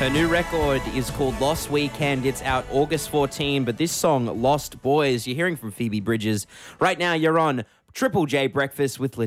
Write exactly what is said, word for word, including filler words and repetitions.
Her new record is called Lost Weekend. It's out August fourteenth, but this song, Lost Boys, you're hearing from Phoebe Bridgers. Right now, you're on Triple J Breakfast with